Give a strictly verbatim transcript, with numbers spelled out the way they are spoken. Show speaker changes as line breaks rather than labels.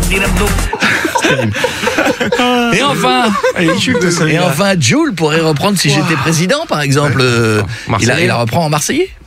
Et enfin, et enfin, Jules pourrait reprendre Si j'étais président, par exemple. Euh, il, a, il la reprend en marseillais.